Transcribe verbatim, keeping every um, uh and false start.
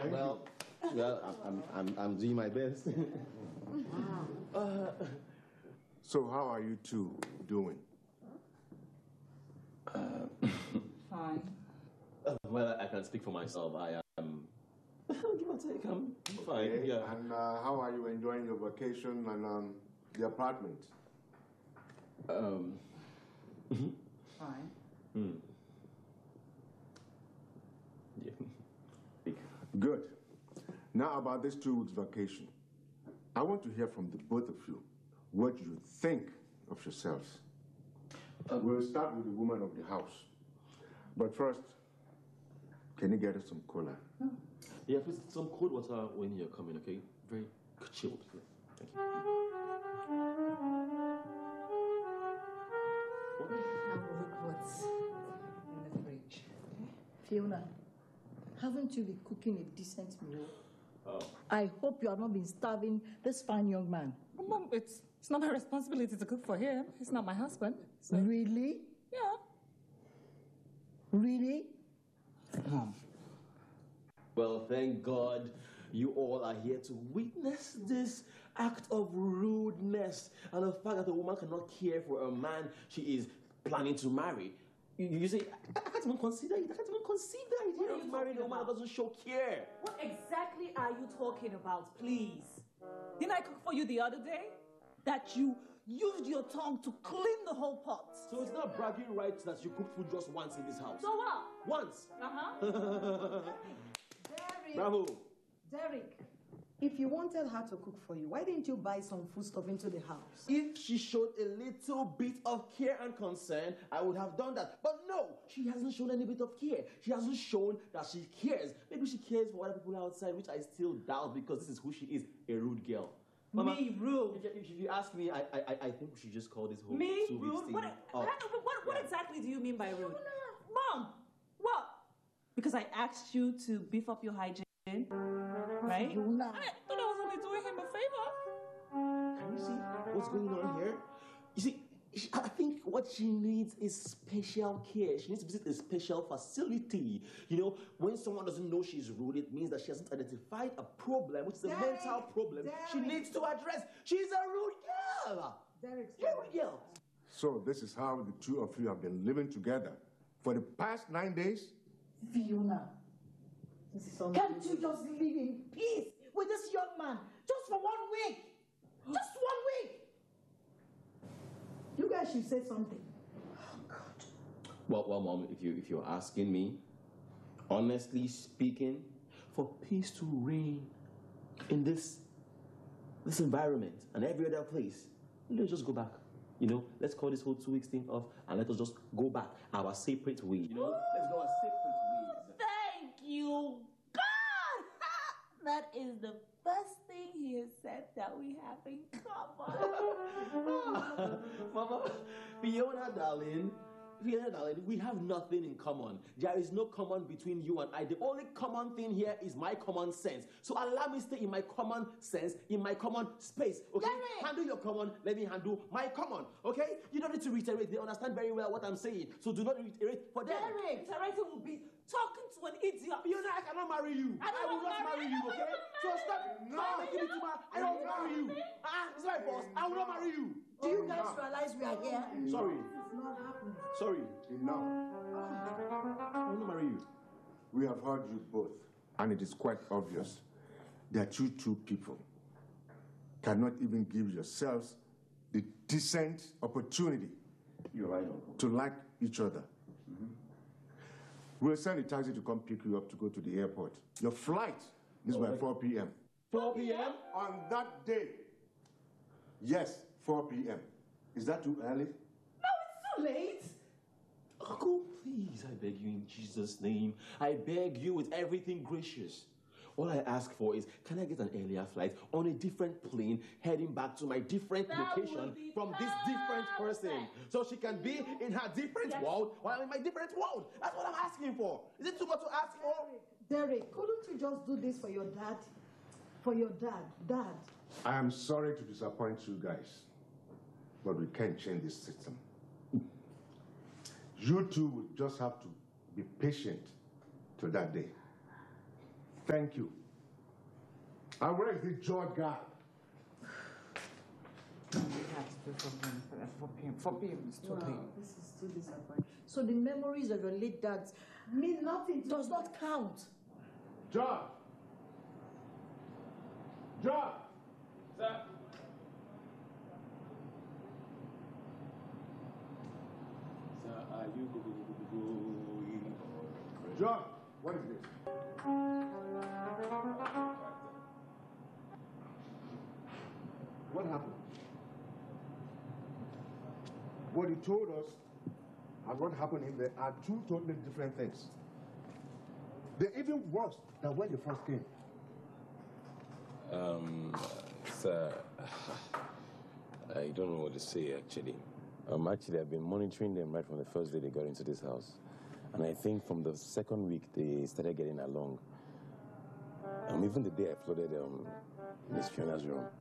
Thank well, you. well, I'm, I'm, I'm doing my best. uh, so how are you two doing? Uh, Fine. Uh, well, I can speak for myself. I am, give or take, I'm fine. Okay. Yeah. And uh, how are you enjoying your vacation and um, the apartment? Um. Fine. Hmm. Yeah. Good. Now about this two weeks vacation. I want to hear from the both of you what you think of yourselves. Uh, we'll start with the woman of the house. But first, can you get us some cola? Oh. Yeah, please, some cold water when you're coming, okay? Very chilled. Yeah. Thank you. What? Have a look what's in the fridge. Okay? Fiona, haven't you been cooking a decent meal? Oh. I hope you have not been starving this fine young man. Well, Mom, it's, it's not my responsibility to cook for him. He's not my husband. So. Really? Yeah. Really? Mom. Well, thank God you all are here to witness this act of rudeness and the fact that a woman cannot care for a man she is planning to marry. You, you say, I, I can't even consider it. I can't even conceive the idea of marrying a woman that doesn't show care. What exactly are you talking about, please? Didn't I cook for you the other day? That you used your tongue to clean the whole pot. So it's not bragging rights that you cooked food just once in this house. So what? Once. Uh-huh. Derek. Bravo. Derek, if you wanted her to cook for you, why didn't you buy some food stuff into the house? If she showed a little bit of care and concern, I would have done that. But no, she hasn't shown any bit of care. She hasn't shown that she cares. Maybe she cares for other people outside, which I still doubt because this is who she is, a rude girl. Mama, me rude? If, if you ask me, I, I I think we should just call this whole me two rude? weeks thing What, off. what, what Yeah. exactly do you mean by rude? Mom, what? Because I asked you to beef up your hygiene, right? Fiona. I thought I was only doing him a favor. Can you see what's going on here? You see, she, I think what she needs is special care. She needs to visit a special facility. You know, when someone doesn't know she's rude, it means that she hasn't identified a problem, which is a Derek, mental problem Derek. she needs to address. She's a rude girl. Derek, You're a rude girl. So this is how the two of you have been living together for the past nine days? Fiona, can't you just live in peace with this young man just for one week? Just one week. You guys should say something. Oh, God. Well, well, Mom, if you if you're asking me, honestly speaking, for peace to reign in this this environment and every other place, let's just go back. You know, let's call this whole two weeks thing off and let us just go back our separate ways. You know, let's go our separate ways. Thank you, God. That is the best thing he has said that we have in common. Mama, Fiona, darling, Fiona, darling, we have nothing in common. There is no common between you and I. The only common thing here is my common sense. So allow me to stay in my common sense, in my common space. Okay? Derek! Handle your common, let me handle my common. Okay? You don't need to reiterate. They understand very well what I'm saying. So do not reiterate for them. Derek! Interacting will be talking to an idiot. Fiona, I cannot marry you. I don't will want not marry- marry you, I don't okay? want So stop, No. stop making me too mad. I don't No. marry you. Ah, it's my boss. I will not marry you. Do you guys realize we are here? Sorry. It's not happening. Sorry. Enough. I will not marry you. We have heard you both, and it is quite obvious that you two people cannot even give yourselves the decent opportunity You're right, Uncle. to like each other. Mm-hmm. We'll send a taxi to come pick you up to go to the airport. Your flight is by Okay. four p m four p m? On that day. Yes, four p m Is that too early? No, it's too late. Uncle, please, I beg you in Jesus' name. I beg you with everything gracious. All I ask for is, can I get an earlier flight on a different plane heading back to my different That location would be from this different person? perfect. So she can be in her different Yes. world while I'm in my different world. That's what I'm asking for. Is it too much to ask for? Derek, couldn't you just do this for your dad? For your dad, dad. I am sorry to disappoint you guys, but we can't change this system. You two will just have to be patient till that day. Thank you. And where is the George guy? We have to do for him, for him, for him, it's too late. This is too disappointing. So the memories of your late dad mean nothing, does not count. George! George! Sir. Sir, are you going? George, what is this? What happened? What he told us and what happened in there are two totally different things. They're even worse than when they first came. Um, sir, I don't know what to say, actually. Um, actually, I've been monitoring them right from the first day they got into this house. And I think from the second week, they started getting along. Um, even the day I flooded um, Miss Fiona's room.